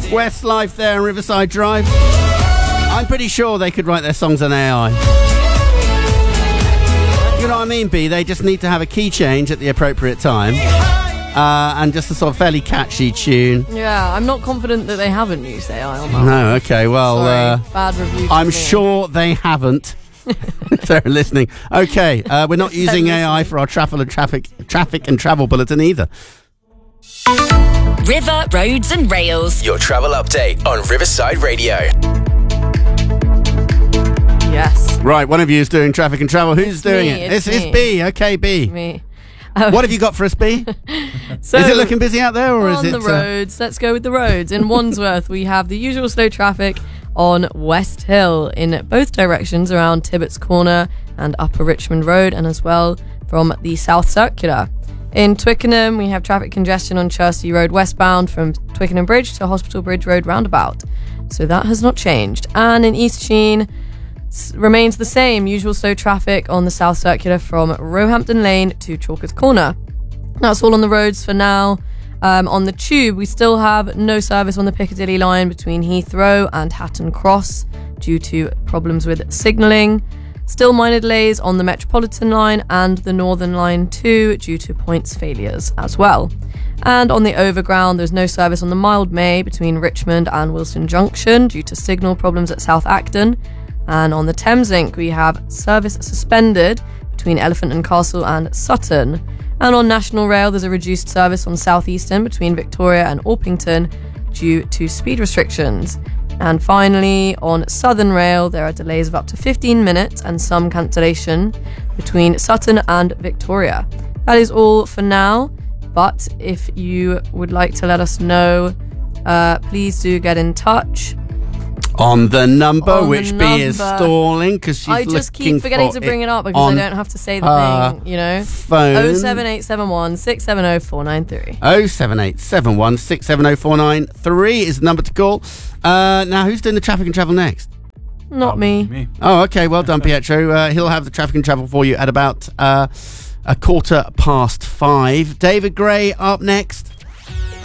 Westlife there on Riverside Drive. I'm pretty sure they could write their songs on AI. You know what I mean, B? They just need to have a key change at the appropriate time. And just a sort of fairly catchy tune. Yeah, I'm not confident that they haven't used AI on that. No, okay, well... Sorry, bad review. I'm sure they haven't. If they're listening. Okay, we're not using AI for our traffic and travel bulletin either. River, Roads and Rails. Your travel update on Riverside Radio. Yes. Right, one of you is doing traffic and travel. Who's doing it? It's B. Okay, B. Me. What have you got for us, B? So, is it looking busy out there, or on is it... the roads, let's go with the roads. In Wandsworth, we have the usual slow traffic on West Hill in both directions around Tibbetts Corner and Upper Richmond Road, and as well from the South Circular. In Twickenham, we have traffic congestion on Chertsey Road westbound from Twickenham Bridge to Hospital Bridge Road roundabout. So that has not changed. And in East Sheen, remains the same, usual slow traffic on the South Circular from Roehampton Lane to Chalkers Corner. That's all on the roads for now. On the tube, we still have no service on the Piccadilly line between Heathrow and Hatton Cross due to problems with signalling. Still minor delays on the Metropolitan line and the Northern line too due to points failures as well. And on the Overground, there's no service on the Mildmay between Richmond and Wilson Junction due to signal problems at South Acton. And on the Thameslink, we have service suspended between Elephant and Castle and Sutton. And on National Rail, there's a reduced service on South Eastern between Victoria and Orpington due to speed restrictions. And finally, on Southern Rail, there are delays of up to 15 minutes and some cancellation between Sutton and Victoria. That is all for now, but if you would like to let us know, please do get in touch. On the number, which B is stalling because she's looking for... I just keep forgetting to bring it up because I don't have to say the thing, you know. Phone. 07871 670 493. 07871 670 493 is the number to call. Now, who's doing the traffic and travel next? Not me. Oh, okay. Well done, Pietro. He'll have the traffic and travel for you at about 5:15. David Gray up next.